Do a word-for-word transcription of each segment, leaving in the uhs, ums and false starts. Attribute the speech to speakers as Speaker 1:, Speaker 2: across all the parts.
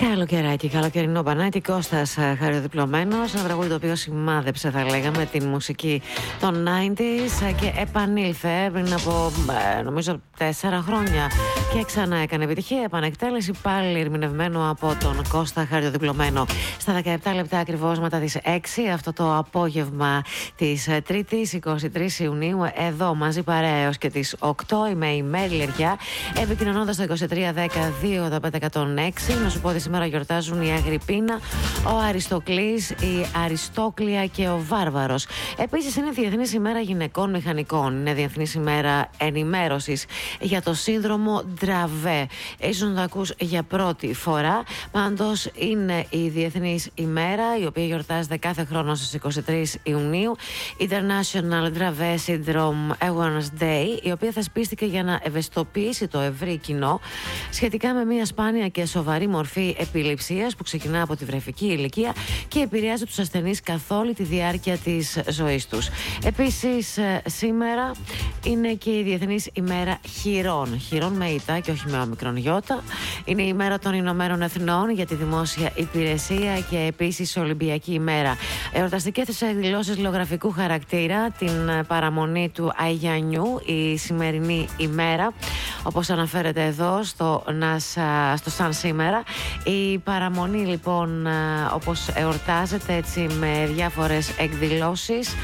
Speaker 1: Καλοκαιράκι, καλοκαιρινό μπανάκι. Κώστας Χαριοδιπλωμένος. Ένα τραγούδι το οποίο σημάδεψε, θα λέγαμε, την μουσική των ενενήντα και επανήλθε πριν από νομίζω τέσσερα χρόνια και ξανά έκανε επιτυχία. Επανεκτέλεση, πάλι ερμηνευμένο από τον Κώστα Χαριοδιπλωμένο. Στα δεκαεπτά λεπτά ακριβώς μετά τις έξι, αυτό το απόγευμα της Τρίτης, εικοστή τρίτη Ιουνίου, εδώ μαζί παρέως και τις οκτώ. Είμαι η Μέρη Λεριά, επικοινωνώντας το είκοσι τρία δέκα δύο ογδόντα πέντε εκατόν έξι. Να σου πω ότι σήμερα γιορτάζουν η Αγρυπίνα, ο Αριστοκλής, η Αριστόκλια και ο Βάρβαρος. Επίσης είναι Διεθνής ημέρα γυναικών μηχανικών. Είναι Διεθνής ημέρα ενημέρωσης για το σύνδρομο Ντραβέ. Ίσως να το ακούς για πρώτη φορά. Πάντως είναι η Διεθνής ημέρα, η οποία γιορτάζεται κάθε χρόνο στις εικοστή τρίτη Ιουνίου. International Dravet Syndrome Awareness Day, η οποία θεσπίστηκε για να ευαισθητοποιήσει το ευρύ κοινό σχετικά με μια σπάνια και σοβαρή μορφή επιληψίας που ξεκινά από τη βρεφική ηλικία και επηρεάζει τους ασθενείς καθ' όλη τη διάρκεια της ζωής τους. Επίσης, σήμερα είναι και η Διεθνής ημέρα χειρών. Χειρών με ητά και όχι με ομικρόν γιώτα. Είναι η ημέρα των Ηνωμένων Εθνών για τη δημόσια υπηρεσία και επίσης Ολυμπιακή ημέρα. Εορταστικές εκδηλώσεις λογογραφικού χαρακτήρα, την παραμονή του Αγιανιού, η σημερινή ημέρα, όπως αναφέρεται εδώ στο, στο σαν σήμερα. Η παραμονή λοιπόν, όπως εορτάζεται έτσι με διάφορες εκδηλώσεις,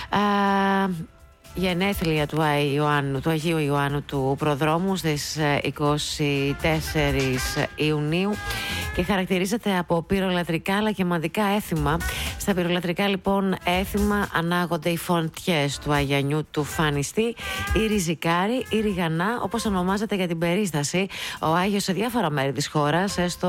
Speaker 1: γενέθλια του, Ιωάννου, του Αγίου Ιωάννου του Προδρόμου στις εικοστή τέταρτη Ιουνίου και χαρακτηρίζεται από πυρολατρικά αλλά και μαντικά έθιμα. Στα πυρολατρικά λοιπόν έθιμα ανάγονται οι φωτιές του Αγιανιού του Φανιστή, η Ριζικάρη, η Ριγανά, όπως ονομάζεται για την περίσταση ο Άγιος σε διάφορα μέρη της χώρας, έστω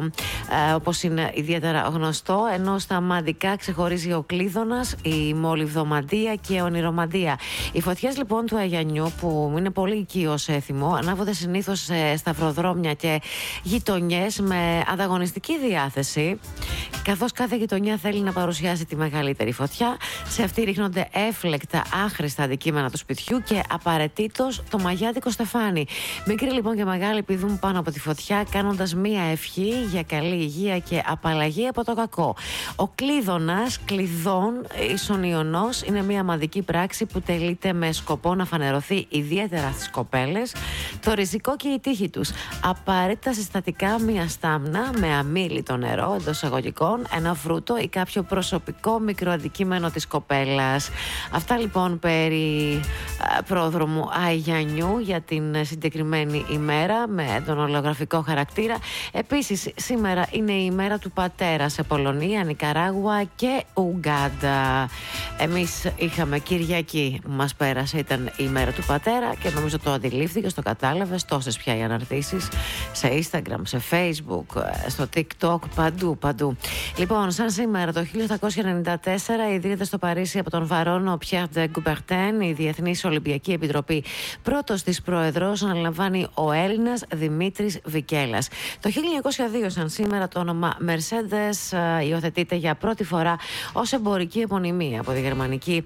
Speaker 1: ε, όπως είναι ιδιαίτερα γνωστό, ενώ στα μαντικά ξεχωρίζει ο Κλείδωνας, η Μολυβδομαντία και ο Ονειρομαντία. Οι φωτιές λοιπόν του Αγιανιού, που είναι πολύ οικείος έθιμο, ανάβονται συνήθως σε σταυροδρόμια και γειτονιές με ανταγωνιστική διάθεση, καθώς κάθε γειτονιά θέλει να παρουσιάσει τη μεγαλύτερη φωτιά. Σε αυτή ρίχνονται έφλεκτα άχρηστα αντικείμενα του σπιτιού και απαραίτητος το μαγιάτικο στεφάνι. Μικροί λοιπόν και μεγάλοι πηδούν πάνω από τη φωτιά, κάνοντας μία ευχή για καλή υγεία και απαλλαγή από το κακό. Ο Κλείδωνας, κλειδών ίσον ιονός, είναι μία μαδική πράξη που τελείται με σκοπό να φανερωθεί ιδιαίτερα στις κοπέλες το ριζικό και η τύχη τους. Απαραίτητα συστατικά μία στάμνα με αμίλητο νερό, εντός εισαγωγικών, ένα φρούτο ή κάποιο προσωπικό μικρό αντικείμενο της κοπέλας. Αυτά λοιπόν περί α, πρόδρομου Αγιανιού για την συγκεκριμένη ημέρα με έντονο λογογραφικό χαρακτήρα. Επίσης σήμερα είναι η ημέρα του πατέρα σε Πολωνία, Νικαράγουα και Ουγκάντα. Εμείς είχαμε Κυριακή που μας πέρασε, ήταν η ημέρα του πατέρα και νομίζω το αντιλήφθηκες, το κατάλαβες, τόσες πια οι αναρτήσεις σε Instagram, σε Facebook, στο TikTok, παντού, παντού. Λοιπόν, σαν σήμερα το χίλια οκτακόσια ενενήντα τέσσερα ιδρύεται στο Παρίσι από τον Βαρόνο Πιέρ ντε Κουμπερτέν η Διεθνής Ολυμπιακή Επιτροπή. Πρώτος της πρόεδρος αναλαμβάνει ο Έλληνας Δημήτρης Βικέλας. Το χίλια εννιακόσια δύο, σαν σήμερα, το όνομα Mercedes υιοθετείται για πρώτη φορά ως εμπορική επωνυμία από τη γερμανική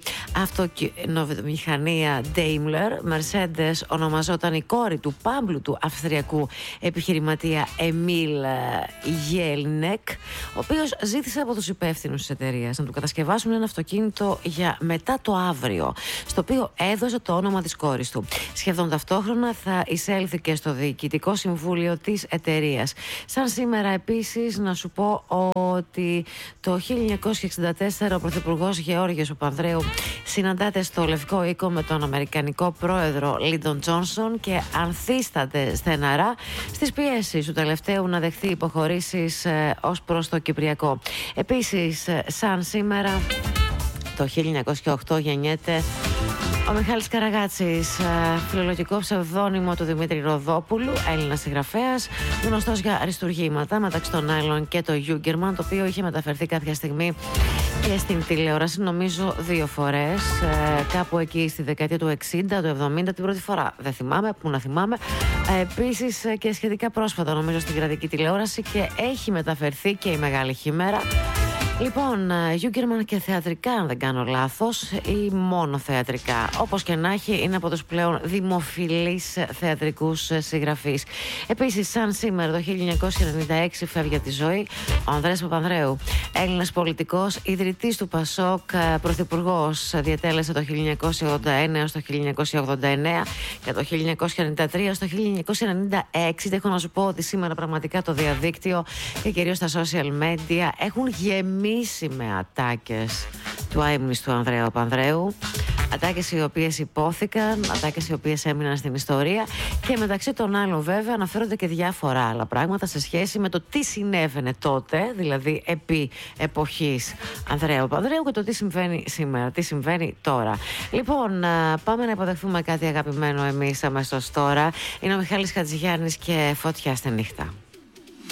Speaker 1: αυτοκινητοβιομηχανία Daimler. Mercedes ονομαζόταν η κόρη του πάμπλουτου αυστριακού επιχειρηματία Εμίλ Γέλνεκ, ο οποίος ζήτησε από τους υπεύθυνους της εταιρείας να του κατασκευάσουν ένα αυτοκίνητο για μετά το αύριο, στο οποίο έδωσε το όνομα της κόρης του. Σχεδόν ταυτόχρονα θα εισέλθει και στο διοικητικό συμβούλιο της εταιρείας. Σαν σήμερα επίσης να σου πω ότι το χίλια εννιακόσια εξήντα τέσσερα ο πρωθυπουργός Γεώργιος Παπανδρέου συναντάται στο Λευκό Οίκο με τον αμερικανικό πρόεδρο Λίντον Τζόνσον και ανθίσταται στεναρά στις πιέσεις του τελευταίου να δεχθεί υποχωρήσεις ε, ως προς το Κυπριακό. Επίσης, ε, σαν σήμερα το χίλια εννιακόσια οκτώ γεννιέται ο Μιχάλης Καραγάτσης, φιλολογικό ψευδόνυμο του Δημήτρη Ροδόπουλου, Έλληνας συγγραφέας, γνωστός για αριστουργήματα, μεταξύ των άλλων και το Γιούγκερμαν, το οποίο είχε μεταφερθεί κάποια στιγμή και στην τηλεόραση, νομίζω δύο φορές, κάπου εκεί στη δεκαετία του εξήντα, του εβδομήντα, την πρώτη φορά. Δεν θυμάμαι, πού να θυμάμαι. Επίσης και σχετικά πρόσφατα, νομίζω, στην κρατική τηλεόραση, και έχει μεταφερθεί και η Μεγάλη Χήμερα. Λοιπόν, Γιούγκερμαν και θεατρικά, αν δεν κάνω λάθος, ή μόνο θεατρικά. Όπως και να έχει, είναι από τους πλέον δημοφιλείς θεατρικούς συγγραφείς. Επίσης, σαν σήμερα το χίλια εννιακόσια ενενήντα έξι φεύγει από τη ζωή ο Ανδρέας Παπανδρέου, Έλληνας πολιτικός, ιδρυτής του Πασόκ, πρωθυπουργός. Διετέλεσε το χίλια εννιακόσια ογδόντα ένα έως το χίλια εννιακόσια ογδόντα εννέα και το χίλια εννιακόσια ενενήντα τρία έως το χίλια εννιακόσια ενενήντα έξι. Έχω να σου πω ότι σήμερα πραγματικά το διαδίκτυο και κυρίως τα social media έχουν γεμίσει με ατάκες του άιμνηστου Ανδρέα Παπανδρέου. Ατάκες οι οποίες υπόθηκαν, ατάκες οι οποίες έμειναν στην ιστορία, και μεταξύ των άλλων βέβαια αναφέρονται και διάφορα άλλα πράγματα σε σχέση με το τι συνέβαινε τότε, δηλαδή επί εποχής Ανδρέα Παπανδρέου, και το τι συμβαίνει σήμερα, τι συμβαίνει τώρα. Λοιπόν, πάμε να υποδεχθούμε κάτι αγαπημένο εμείς αμέσως τώρα. Είναι ο Μιχάλης Χατζηγιάννης και Φωτιά στη νύχτα.